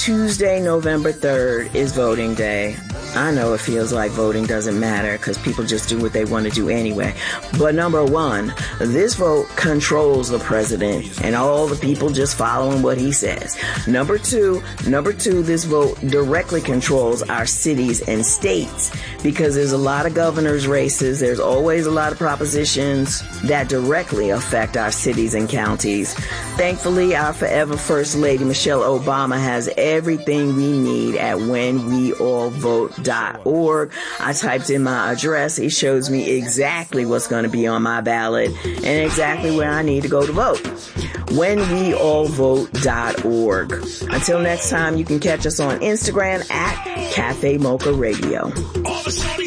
Tuesday, November 3rd is voting day. I know it feels like voting doesn't matter because people just do what they want to do anyway. But number one, this vote controls the president and all the people just following what he says. Number two, this vote directly controls our cities and states because there's a lot of governors' races. There's always a lot of propositions that directly affect our cities and counties. Thankfully, our forever First Lady Michelle Obama has everything we need at whenweallvote.org. I typed in my address. It shows me exactly what's going to be on my ballot and exactly where I need to go to vote. whenweallvote.org. Until next time, you can catch us on Instagram at Cafe Mocha Radio.